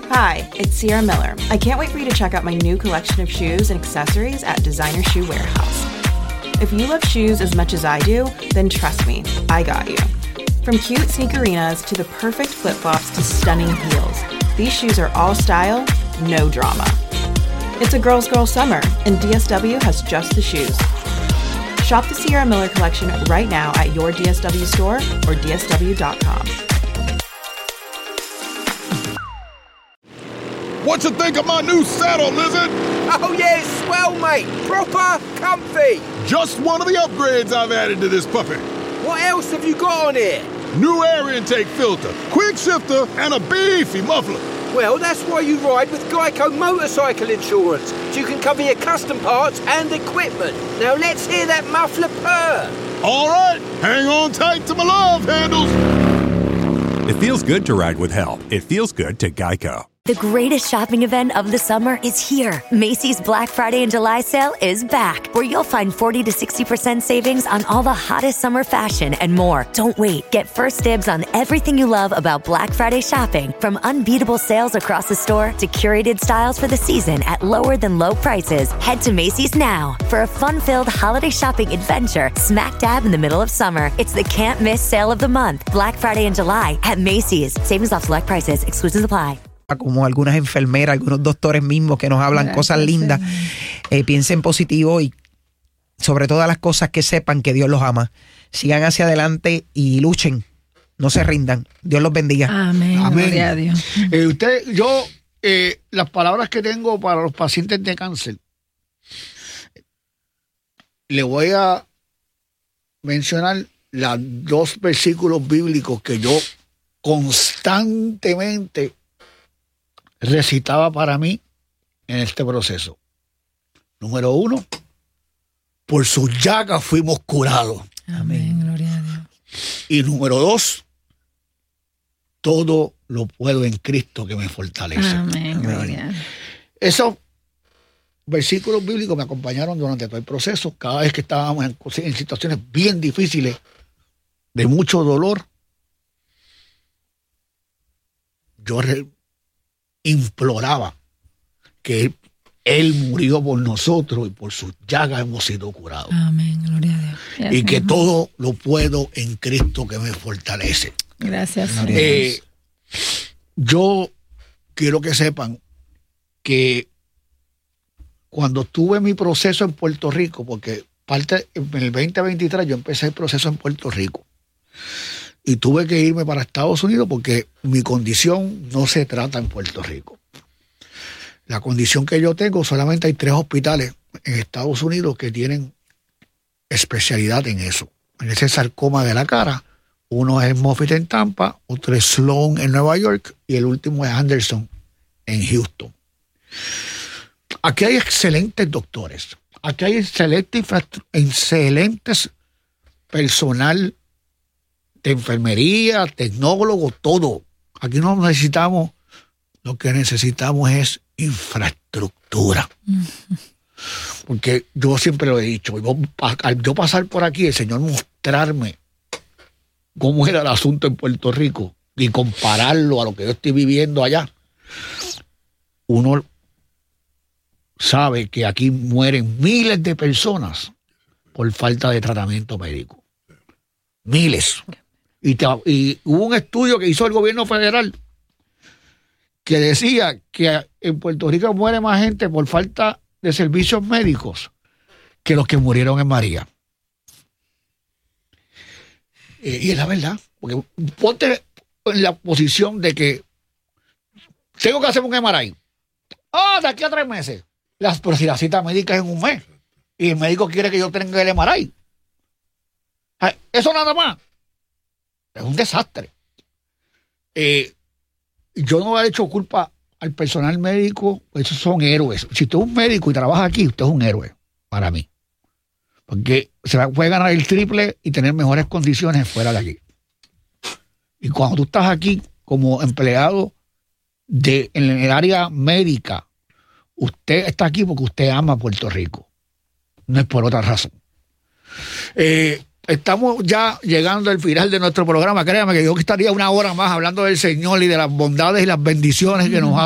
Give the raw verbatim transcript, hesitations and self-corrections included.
Hi, it's Sierra Miller. I can't wait for you to check out my new collection of shoes and accessories at Designer Shoe Warehouse. If you love shoes as much as I do, then trust me, I got you. From cute sneakerinas to the perfect flip-flops to stunning heels, these shoes are all style, no drama. It's a girl's girl summer, and D S W has just the shoes. Shop the Sierra Miller collection right now at your D S W store or D S W dot com. What you think of my new saddle, Lizard? Oh yeah, it's swell, mate. Proper comfy. Just one of the upgrades I've added to this puppy. What else have you got on here? New air intake filter, quick shifter, and a beefy muffler. Well, that's why you ride with Geico Motorcycle Insurance, so you can cover your custom parts and equipment. Now let's hear that muffler purr. All right, hang on tight to my love handles. It feels good to ride with help. It feels good to Geico. The greatest shopping event of the summer is here. Macy's Black Friday and July sale is back, where you'll find forty to sixty percent savings on all the hottest summer fashion and more. Don't wait. Get first dibs on everything you love about Black Friday shopping, from unbeatable sales across the store to curated styles for the season at lower than low prices. Head to Macy's now for a fun-filled holiday shopping adventure smack dab in the middle of summer. It's the can't miss sale of the month. Black Friday and July at Macy's. Savings off select prices. Exclusions apply. Como algunas enfermeras, algunos doctores mismos que nos hablan Gracias, cosas lindas. Eh, piensen positivo y sobre todas las cosas que sepan que Dios los ama. Sigan hacia adelante y luchen. No se rindan. Dios los bendiga. Amén. Amén. Gloria a Dios. Eh, usted, yo, eh, las palabras que tengo para los pacientes de cáncer, le voy a mencionar los dos versículos bíblicos que yo constantemente recitaba para mí en este proceso. Número uno, por sus llagas fuimos curados. Amén, gloria a Dios. Y número dos, todo lo puedo en Cristo que me fortalece. Amén, gloria a Dios. Esos versículos bíblicos me acompañaron durante todo el proceso. Cada vez que estábamos en, en situaciones bien difíciles, de mucho dolor, yo re, imploraba que él, él murió por nosotros y por sus llagas hemos sido curados. Amén, gloria a Dios. Y Gracias, que Señor. todo lo puedo en Cristo que me fortalece. Gracias, Señor. Eh, yo quiero que sepan que cuando tuve mi proceso en Puerto Rico, porque parte en el veinte veintitrés yo empecé el proceso en Puerto Rico, y tuve que irme para Estados Unidos porque mi condición no se trata en Puerto Rico. La condición que yo tengo, solamente hay tres hospitales en Estados Unidos que tienen especialidad en eso. En ese sarcoma de la cara, uno es Moffitt en Tampa, otro es Sloan en Nueva York y el último es Anderson en Houston. Aquí hay excelentes doctores, aquí hay excelentes, excelentes personal de enfermería, tecnólogo, todo. Aquí no necesitamos, lo que necesitamos es infraestructura. Porque yo siempre lo he dicho, al yo pasar por aquí, el Señor mostrarme cómo era el asunto en Puerto Rico y compararlo a lo que yo estoy viviendo allá, uno sabe que aquí mueren miles de personas por falta de tratamiento médico. Miles. Y, te, y hubo un estudio que hizo el gobierno federal que decía que en Puerto Rico muere más gente por falta de servicios médicos que los que murieron en María. Eh, y es la verdad, porque ponte en la posición de que tengo que hacer un M R I. Ah, oh, de aquí a tres meses. Las, pero si la cita médica es en un mes y el médico quiere que yo tenga el M R I. Eso nada más. Es un desastre. Eh, yo no he hecho culpa al personal médico, esos son héroes. Si usted es un médico y trabaja aquí, usted es un héroe para mí. Porque se puede ganar el triple y tener mejores condiciones fuera de aquí. Y cuando tú estás aquí como empleado de, en el área médica, usted está aquí porque usted ama Puerto Rico. No es por otra razón. Eh, Estamos ya llegando al final de nuestro programa. Créame que yo estaría una hora más hablando del Señor y de las bondades y las bendiciones que nos ha